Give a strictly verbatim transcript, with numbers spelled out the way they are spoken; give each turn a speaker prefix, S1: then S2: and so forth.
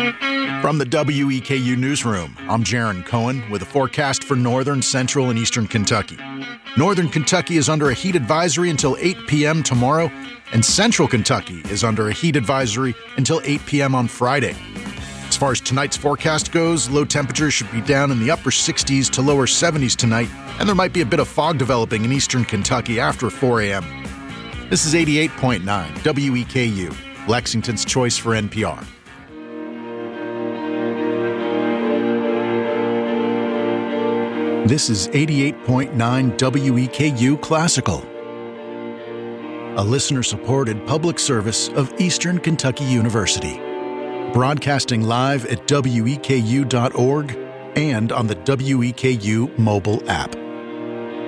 S1: From the W E K U Newsroom, I'm Jaron Cohen with a forecast for northern, central, and eastern Kentucky. Northern Kentucky is under a heat advisory until eight p.m. tomorrow, and central Kentucky is under a heat advisory until eight p.m. on Friday. As far as tonight's forecast goes, low temperatures should be down in the upper sixties to lower seventies tonight, and there might be a bit of fog developing in eastern Kentucky after four a.m. This is eighty-eight point nine W E K U, Lexington's choice for N P R. This is eighty-eight point nine W E K U Classical, a listener-supported public service of Eastern Kentucky University, broadcasting live at W E K U dot org and on the W E K U mobile app.